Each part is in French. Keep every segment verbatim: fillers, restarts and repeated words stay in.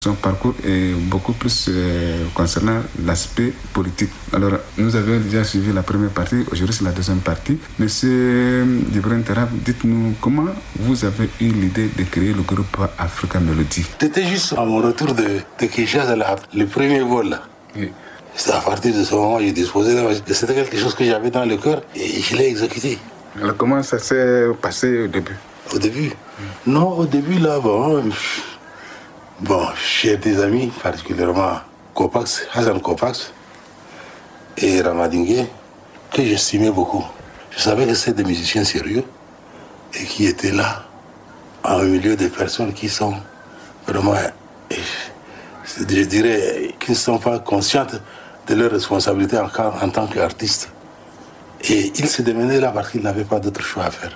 Son parcours est beaucoup plus euh, concernant l'aspect politique. Alors, nous avions déjà suivi la première partie, aujourd'hui c'est la deuxième partie. Monsieur Djibril Tarab, dites-nous comment vous avez eu l'idée de créer le groupe Africa Melody. C'était juste à mon retour de, de Kinshasa, le premier vol là. Oui. C'est à partir de ce moment que j'ai disposé, c'était quelque chose que j'avais dans le cœur et je l'ai exécuté. Alors comment ça s'est passé au début? Au début mmh. Non, au début là, bon... Bon, j'ai des amis, particulièrement Kopax, Hassan Kopax et Ramadingue, que j'estimais beaucoup. Je savais que c'était des musiciens sérieux et qui étaient là, en milieu de personnes qui sont vraiment, je dirais, qui ne sont pas conscientes de leurs responsabilités en, en tant qu'artistes. Et ils se demandaient là parce qu'ils n'avaient pas d'autre choix à faire.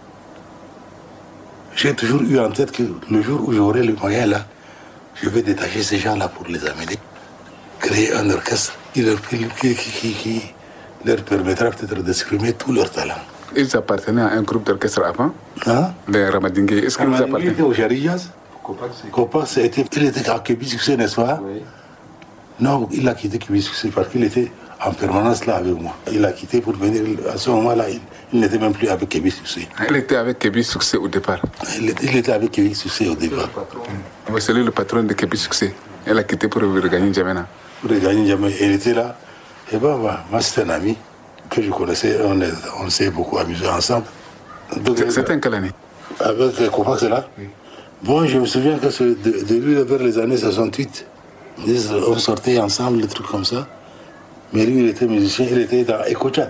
J'ai toujours eu en tête que le jour où j'aurai le moyen là, je vais détacher ces gens-là pour les amener, créer un orchestre qui leur, qui, qui, qui, qui leur permettra peut-être d'exprimer tout leur talent. Ils appartenaient à un groupe d'orchestre avant, hein? Les Ramadingue. Est-ce qu'ils appartenaient? Il était au Jarijaz. Kopax, il était à Kébi Succès, n'est-ce pas? Oui. Non, il a quitté Kébi Succès parce qu'il était en permanence là avec moi. Il a quitté pour venir, à ce moment-là, il, il n'était même plus avec Kébi Succès. Il était avec Kébi Succès au départ? Il était, il était avec Kébi Succès au départ. Mmh. C'est lui le patron de Kébi Succès. Il a quitté pour regagner N'Djamena. Pour regagner N'Djamena. Il était là. Et ben, bah, moi, c'était un ami que je connaissais. On, est, on s'est beaucoup amusés ensemble. C'était en quelle année? Avec Kopax là? Oui. Bon, je me souviens que de, de lui, vers les années soixante-huit, on sortait ensemble, des trucs comme ça. Mais lui, il était musicien, il était dans EcoChat.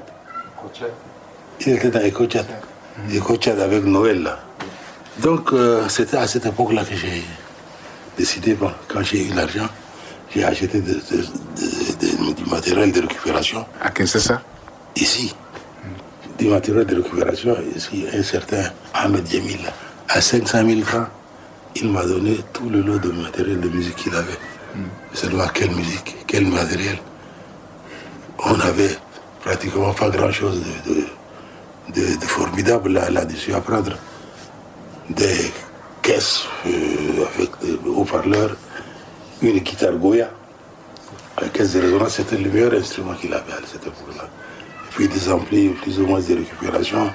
Il était dans EcoChat. Mmh. EcoChat avec Noël, là. Donc, euh, c'était à cette époque-là que j'ai décidé, bon, quand j'ai eu l'argent, j'ai acheté de, de, de, de, du matériel de récupération. À Kinshasa? Ici. Mmh. Du matériel de récupération, ici, un certain Ahmed Djemil, à cinq cent mille francs, il m'a donné tout le lot de matériel de musique qu'il avait. Mmh. Seulement, quelle musique, quel matériel. On avait pratiquement pas grand-chose de, de, de, de formidable là, là-dessus à prendre. Des caisses euh, avec des haut-parleurs, une guitare Goya, une caisse de résonance, c'était le meilleur instrument qu'il avait à cette époque-là. Et puis des amplis, plus ou moins de récupération,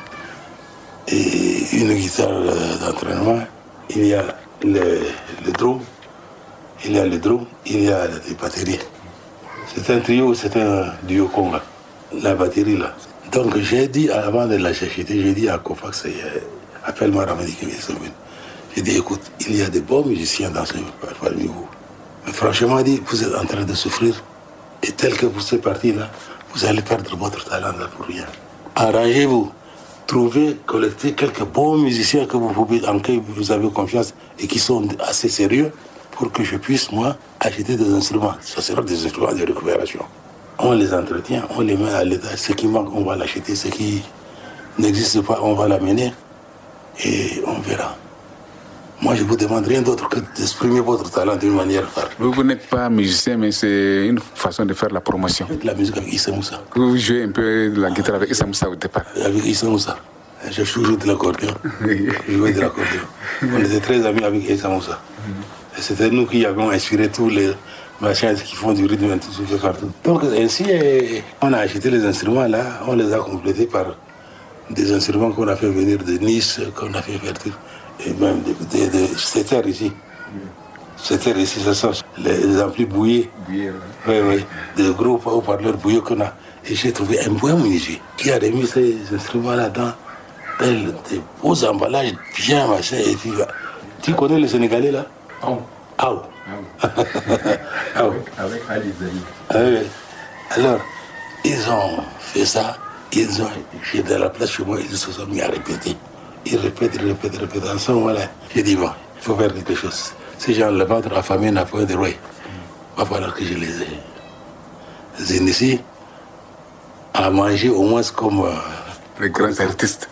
et une guitare euh, d'entraînement. Il y a le, le drum, il y a le drum, il y a des batteries. C'est un trio, c'est un duo conga, la batterie là. Donc j'ai dit, avant de la chercher, j'ai dit à Kopax, appelle-moi Ramadi qui vient. J'ai dit, écoute, il y a des bons musiciens dans ce parmi vous. Mais franchement, il dit, vous êtes en train de souffrir. Et tel que vous êtes parti là, vous allez perdre votre talent là pour rien. Arrangez-vous, trouvez, collectez quelques bons musiciens que vous pouvez, en qui vous avez confiance et qui sont assez sérieux pour que je puisse, moi, acheter des instruments. Ça sera des instruments de récupération. On les entretient, on les met à l'état. Ce qui manque, on va l'acheter. Ce qui n'existe pas, on va l'amener et on verra. Moi, je vous demande rien d'autre que d'exprimer votre talent d'une manière rare. Vous, vous n'êtes pas musicien, mais c'est une façon de faire la promotion. Avec la musique avec Issa Moussa. Vous jouez un peu de la guitare avec Issa Moussa au départ? Avec Issa Moussa. J'ai toujours de l'accordéon. Je jouais de l'accordéon. On était très amis avec Issa Moussa. Et c'était nous qui avons inspiré tous les machins qui font du rythme et tout ce qui fait partout. Donc ainsi, on a acheté les instruments là, on les a complétés par des instruments qu'on a fait venir de Nice, qu'on a fait faire tout. Et même de, de, de, de cette terre ici. Cette terre ici, ce sont les, les amplis bouillés. Oui, oui. Des gros haut-parleurs bouillés qu'on a. Et j'ai trouvé un bon menuisier qui a remis ces instruments-là dans, dans des beaux emballages bien machin. Et puis, tu connais les Sénégalais là? Oh. Ah ah avec Ali Zaï. Ah oui. Alors, ils ont fait ça. Ils ont, j'ai dans la place chez moi, ils se sont mis à répéter. Ils répètent, ils répètent, ils répètent. En ce moment-là, j'ai dit, bon, il faut faire quelque chose. Ces gens, le ventre affamé n'a point de roi. Il va falloir que je les initie à manger au moins comme... Euh, les grands artistes.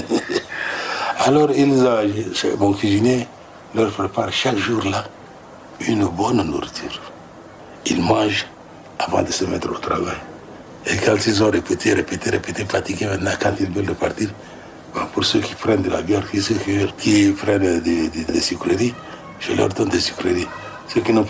Alors, ils ont, mon cuisinier leur prépare chaque jour là une bonne nourriture. Ils mangent avant de se mettre au travail. Et quand ils ont répété, répété, répété, fatigués maintenant, quand ils veulent partir, bon, pour ceux qui prennent de la bière, ceux qui, qui prennent des, des, des sucreries, je leur donne des sucreries. ceux qui n'ont